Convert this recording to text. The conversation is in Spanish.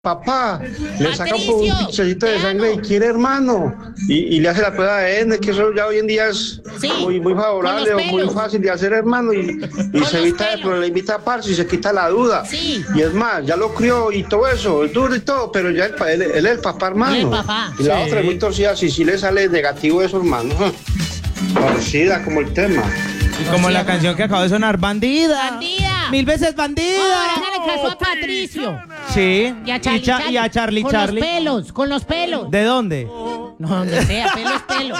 papá, le saca un Patricio, pinchecito de te sangre y amo. quiere hermano, y le hace la prueba de ADN, que eso ya hoy en día es Sí, muy favorable con o los muy pelos. fácil de hacer hermano, y Con se los evita el pelos. problemita parce y se quita la duda. Sí. Y es más, ya lo crió y todo eso, es duro y todo, pero ya él es el papá hermano. Él es el papá. Y la Sí. otra es muy torcida, si le sale negativo eso, hermano. Torcida como el tema. Y como la canción que acaba de sonar, bandida. ¡Bandida! 1000 veces Ahora bandida. hágale caso a Patricio. Sí. Y a Charlie, y a Charlie, con Charlie. los pelos, con los pelos. ¿De dónde? No, donde sea, pelo es pelo.